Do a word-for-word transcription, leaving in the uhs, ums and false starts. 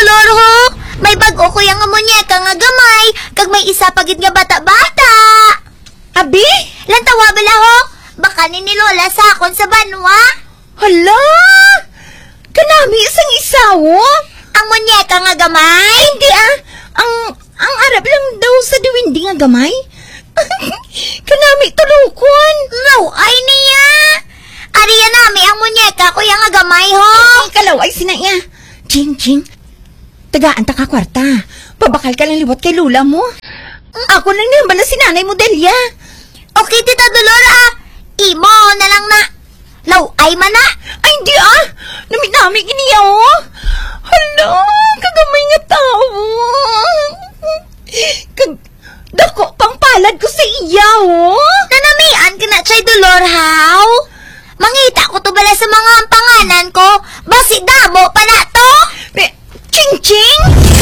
Dolor ho. May bago ko yung munyeka nga gamay, kag may isa pagit nga bata-bata. Abi? Lantawa bala ho, baka ni ni Lola sa akon sa banwa. Hala! Kanami isang isawo? Ang munyeka nga gamay? Hindi ah. Ang, ang arap lang daw sa diwindi nga gamay. Kanami tulukon. No, ay niya. Ariya nami ang munyeka ko yung nga gamay ho. Ay, kalaway sinaya. Ching, ching. Tagaan ta ka kwarta. Pabakal ka lang liwat kay lula mo. Ako lang naman bala si nanay mo, Delia. Okay, Tita Dolor ah. Imo na lang na. Law, ay man na. Ay, hindi ah. Namit-namit iniya oh. Hala, kagamay nga tao. Kag, dako pang palad ko sa iya oh. Nanamian ka na, Chay Dolor, how? Mangita ko to bala sa mga panganan ko. Basi damo pa na to. Ching-ching!